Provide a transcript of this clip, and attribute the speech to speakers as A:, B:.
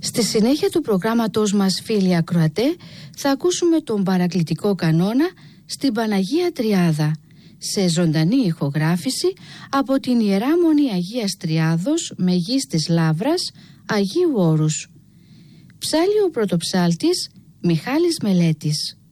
A: Στη συνέχεια του προγράμματός μας, φίλοι ακροατέ, θα ακούσουμε τον παρακλητικό κανόνα στην Παναγία Τριάδα, σε ζωντανή ηχογράφηση από την Ιερά Μονή Αγίας Τριάδος Μεγίστης Λαύρας Αγίου Όρους. Ψάλλει ο πρωτοψάλτης Μιχάλης Μελέτης.